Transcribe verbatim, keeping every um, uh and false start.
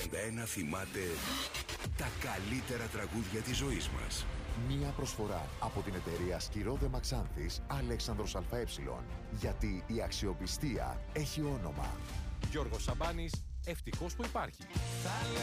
ογδόντα ένα θυμάται τα καλύτερα τραγούδια της ζωής μας. Μία προσφορά από την εταιρεία Σκυρόδε Μαξάνθης Αλέξανδρος ΑΕ. Γιατί η αξιοπιστία έχει όνομα. Γιώργος Σαμπάνης, ευτυχώς που υπάρχει.